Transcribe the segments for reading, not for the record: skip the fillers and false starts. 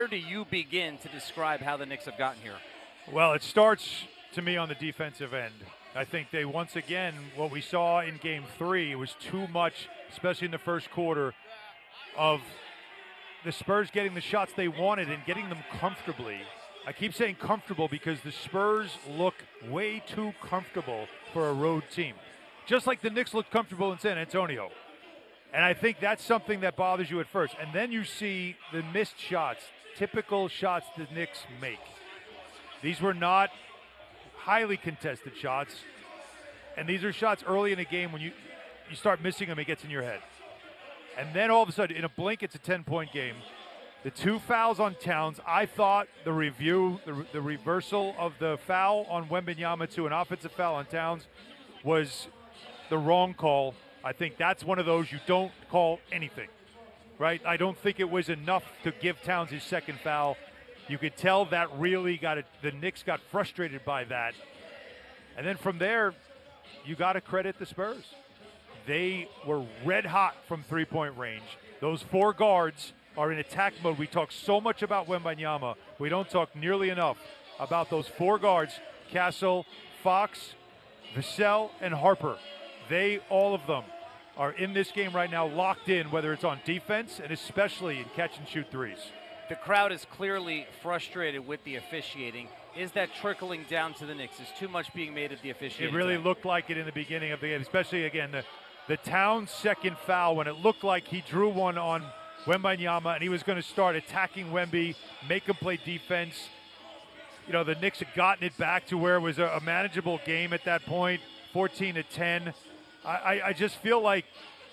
Where do you begin to describe how the Knicks have gotten here? Well, it starts to me on the defensive end. I think they once again, what we saw in game 3 was too much, especially in the first quarter, of the Spurs getting the shots they wanted and getting them comfortably. I keep saying comfortable because the Spurs look way too comfortable for a road team. Just like the Knicks looked comfortable in San Antonio. And I think that's something that bothers you at first. And then you see the missed shots, typical shots the Knicks make. These were not highly contested shots. And these are shots early in a game when you start missing them, it gets in your head. And then all of a sudden, in a blink, it's a 10-point game. The 2 fouls on Towns, I thought the reversal of the foul on Wembanyama to an offensive foul on Towns was the wrong call. I think that's one of those you don't call anything, right? I don't think it was enough to give Towns his second foul. You could tell that really the Knicks got frustrated by that. And then from there, you got to credit the Spurs. They were red hot from three-point range. Those 4 guards are in attack mode. We talk so much about Wembanyama. We don't talk nearly enough about those 4 guards, Castle, Fox, Vassell, and Harper. All of them are in this game right now, locked in, whether it's on defense and especially in catch-and-shoot threes. The crowd is clearly frustrated with the officiating. Is that trickling down to the Knicks? Is too much being made of the officiating? It really looked like it in the beginning of the game, especially, again, the Towns second foul when it looked like he drew one on Wembanyama and he was going to start attacking Wemby, make him play defense. You know, the Knicks had gotten it back to where it was a manageable game at that point, 14-10. I just feel like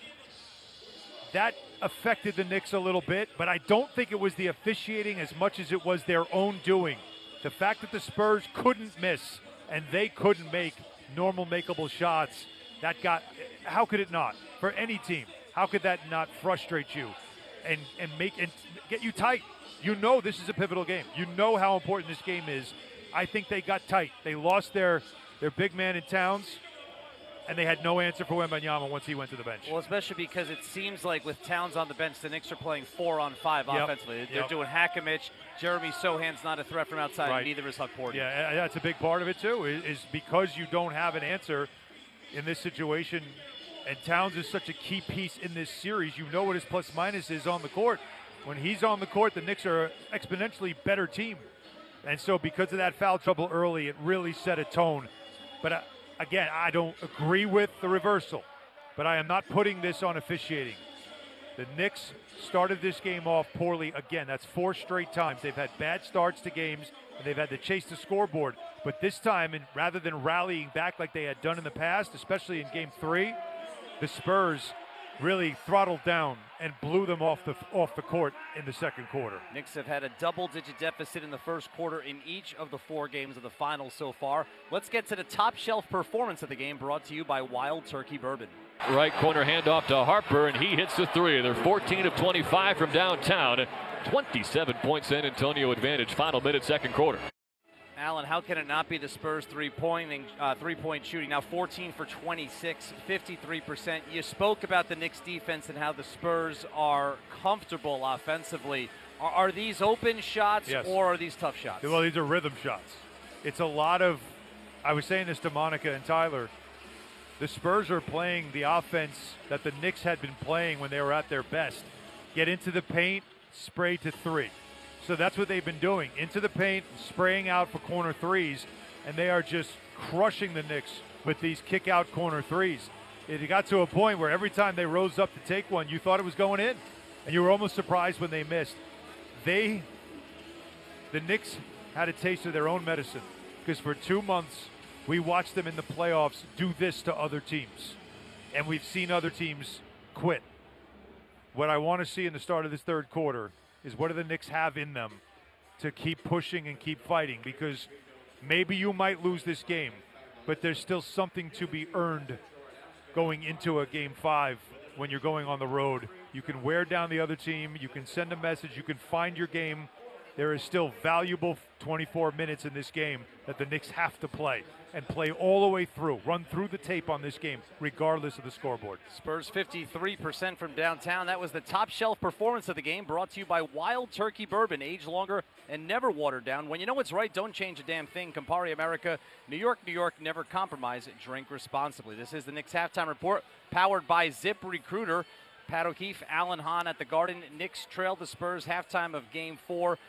that affected the Knicks a little bit, but I don't think it was the officiating as much as it was their own doing. The fact that the Spurs couldn't miss and they couldn't make normal makeable shots, how could it not? For any team, how could that not frustrate you and get you tight? You know this is a pivotal game. You know how important this game is. I think they got tight. They lost their big man in Towns, and they had no answer for Wembanyama once he went to the bench. Well, especially because it seems like with Towns on the bench, the Knicks are playing 4-on-5 offensively. They're doing Hakamich. Jeremy Sohan's not a threat from outside, and neither is Huck Porter. Yeah, that's a big part of it, too, is because you don't have an answer in this situation, and Towns is such a key piece in this series. You know what his plus-minus is on the court. When he's on the court, the Knicks are an exponentially better team. And so because of that foul trouble early, it really set a tone. But again, I don't agree with the reversal, but I am not putting this on officiating. The Knicks started this game off poorly. Again, that's 4 straight times. They've had bad starts to games, and they've had to chase the scoreboard. But this time, and rather than rallying back like they had done in the past, especially in Game 3, the Spurs really throttled down and blew them off the court in the second quarter. Knicks have had a double-digit deficit in the first quarter in each of the 4 games of the finals so far. Let's get to the top-shelf performance of the game, brought to you by Wild Turkey Bourbon. Right corner handoff to Harper, and he hits the 3. They're 14 of 25 from downtown. 27-point San Antonio advantage. Final minute, second quarter. Alan, how can it not be the Spurs three-point shooting? Now 14 for 26, 53%. You spoke about the Knicks defense and how the Spurs are comfortable offensively. Are these open shots or are these tough shots? Well, these are rhythm shots. It's a lot of, I was saying this to Monica and Tyler, the Spurs are playing the offense that the Knicks had been playing when they were at their best. Get into the paint, spray to 3. So that's what they've been doing. Into the paint, spraying out for corner threes, and they are just crushing the Knicks with these kick-out corner threes. It got to a point where every time they rose up to take one, you thought it was going in, and you were almost surprised when they missed. The Knicks had a taste of their own medicine because for 2 months, we watched them in the playoffs do this to other teams, and we've seen other teams quit. What I want to see in the start of this third quarter is what do the Knicks have in them to keep pushing and keep fighting, because maybe you might lose this game, but there's still something to be earned going into a Game 5 when you're going on the road. You can wear down the other team, you can send a message, you can find your game, there is still valuable 24 minutes in this game that the Knicks have to play and play all the way through, run through the tape on this game, regardless of the scoreboard. Spurs 53% from downtown. That was the top shelf performance of the game, brought to you by Wild Turkey Bourbon, aged longer and never watered down. When you know what's right, don't change a damn thing. Campari America, New York, New York, never compromise. Drink responsibly. This is the Knicks halftime report, powered by ZipRecruiter. Pat O'Keefe, Alan Hahn at the Garden. Knicks trailed the Spurs halftime of Game 4,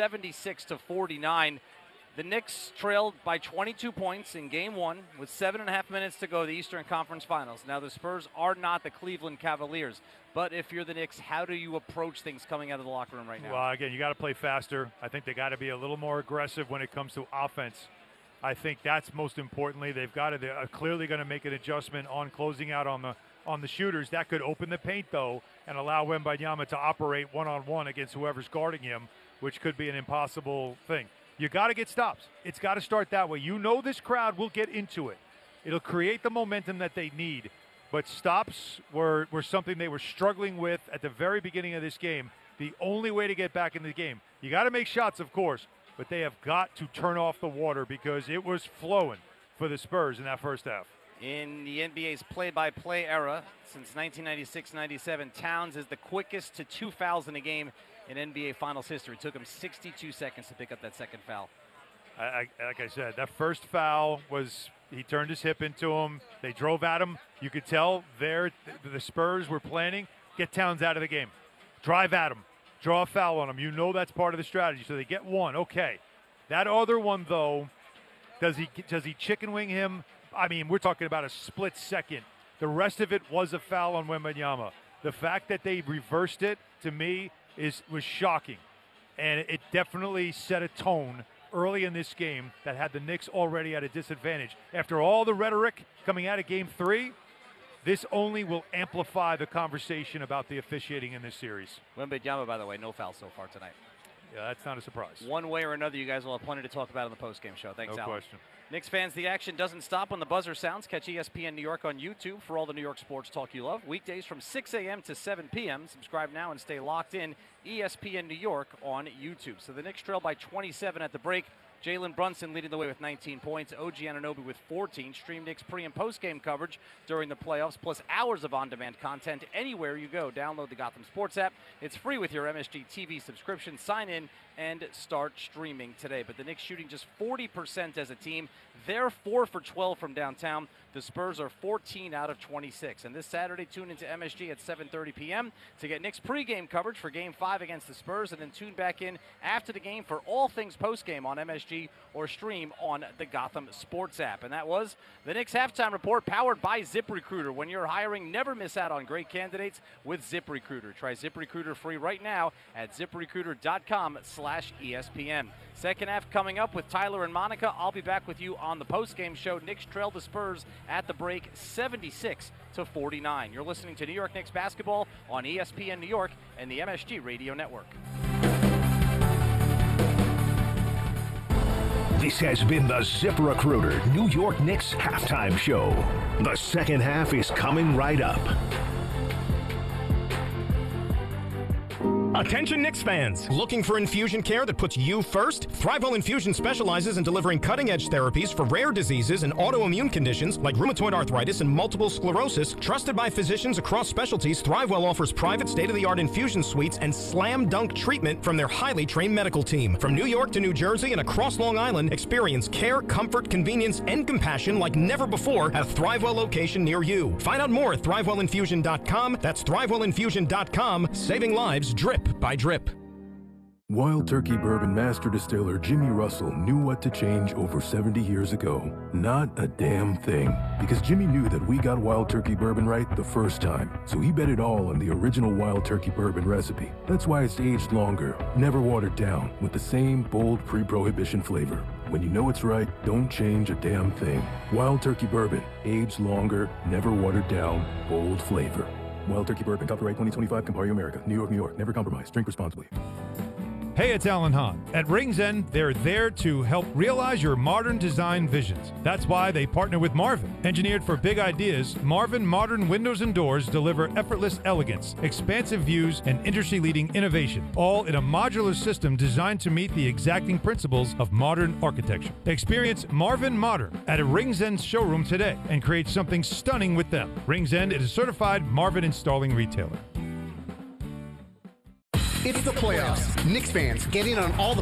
76-49. The Knicks trailed by 22 points in Game 1 with 7.5 minutes to go, the Eastern Conference Finals. Now, the Spurs are not the Cleveland Cavaliers, but if you're the Knicks, how do you approach things coming out of the locker room right now? Well, again, you got to play faster. I think they got to be a little more aggressive when it comes to offense. I think that's most importantly. They've got to, they're clearly going to make an adjustment on closing out on the shooters. That could open the paint, though, and allow Wembanyama to operate one-on-one against whoever's guarding him, which could be an impossible thing. You got to get stops. It's got to start that way. You know this crowd will get into it. It'll create the momentum that they need. But stops were something they were struggling with at the very beginning of this game. The only way to get back in the game. You got to make shots, of course, but they have got to turn off the water because it was flowing for the Spurs in that first half. In the NBA's play-by-play era, since 1996-97, Towns is the quickest to 2 fouls in a game in NBA Finals history. It took him 62 seconds to pick up that second foul. Like I said, that first foul was, he turned his hip into him. They drove at him. You could tell the Spurs were planning, get Towns out of the game. Drive at him. Draw a foul on him. You know that's part of the strategy. So they get one. Okay. That other one, though, does he chicken wing him? I mean, we're talking about a split second. The rest of it was a foul on Wembanyama. The fact that they reversed it, to me, was shocking. And it definitely set a tone early in this game that had the Knicks already at a disadvantage. After all the rhetoric coming out of Game 3, this only will amplify the conversation about the officiating in this series. Wembanyama, by the way, no foul so far tonight. Yeah, that's not a surprise. One way or another, you guys will have plenty to talk about on the postgame show. Thanks, No Alan. question. Knicks fans, the action doesn't stop when the buzzer sounds. Catch ESPN New York on YouTube for all the New York sports talk you love. Weekdays from 6 a.m. to 7 p.m. Subscribe now and stay locked in. ESPN New York on YouTube. So the Knicks trail by 27 at the break. Jalen Brunson leading the way with 19 points. OG Anunoby with 14. Stream Knicks pre- and post-game coverage during the playoffs, plus hours of on-demand content anywhere you go. Download the Gotham Sports app. It's free with your MSG TV subscription. Sign in and start streaming today. But the Knicks shooting just 40% as a team. They're 4 for 12 from downtown. The Spurs are 14 out of 26. And this Saturday, tune into MSG at 7:30 p.m. to get Knicks pregame coverage for Game 5 against the Spurs, and then tune back in after the game for all things postgame on MSG or stream on the Gotham Sports app. And that was the Knicks halftime report, powered by ZipRecruiter. When you're hiring, never miss out on great candidates with ZipRecruiter. Try ZipRecruiter free right now at ZipRecruiter.com/ESPN. Second half coming up with Tyler and Monica. I'll be back with you on the postgame show. Knicks trail the Spurs at the break 76-49. You're listening to New York Knicks basketball on ESPN New York and the MSG Radio Network. This has been the ZipRecruiter New York Knicks halftime show. The second half is coming right up. Attention Knicks fans! Looking for infusion care that puts you first? ThriveWell Infusion specializes in delivering cutting-edge therapies for rare diseases and autoimmune conditions like rheumatoid arthritis and multiple sclerosis. Trusted by physicians across specialties, ThriveWell offers private state-of-the-art infusion suites and slam-dunk treatment from their highly trained medical team. From New York to New Jersey and across Long Island, experience care, comfort, convenience, and compassion like never before at a ThriveWell location near you. Find out more at ThriveWellInfusion.com. That's ThriveWellInfusion.com. Saving lives drip by drip. Wild Turkey Bourbon Master Distiller Jimmy Russell knew what to change over 70 years ago. Not a damn thing. Because Jimmy knew that we got Wild Turkey Bourbon right the first time. So he bet it all on the original Wild Turkey Bourbon recipe. That's why it's aged longer, never watered down, with the same bold pre-prohibition flavor. When you know it's right, don't change a damn thing. Wild Turkey Bourbon, aged longer, never watered down, bold flavor. Wild Turkey Bourbon, copyright 2025, Campari America, New York, New York. Never compromise. Drink responsibly. Hey, it's Alan Hahn. At Rings End, they're there to help realize your modern design visions. That's why they partner with Marvin. Engineered for big ideas, Marvin modern windows and doors deliver effortless elegance, expansive views, and industry-leading innovation, all in a modular system designed to meet the exacting principles of modern architecture. Experience Marvin Modern at a Rings End showroom today and create something stunning with them. Rings End is a certified Marvin installing retailer. It's the playoffs. Knicks fans, get in on all the